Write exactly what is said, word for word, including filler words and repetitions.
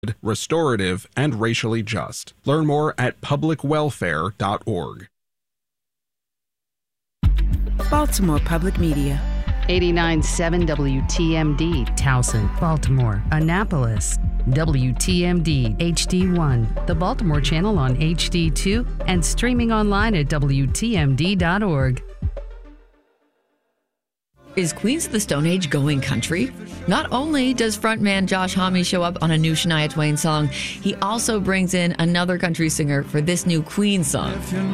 restorative, and racially just. Learn more at public welfare dot org. Baltimore Public Media. eighty-nine point seven W T M D, Towson, Baltimore, Annapolis. W T M D H D one, the Baltimore channel on H D two, and streaming online at W T M D dot org. Is Queens of the Stone Age going country? Not only does frontman Josh Homme show up on a new Shania Twain song, he also brings in another country singer for this new Queen song.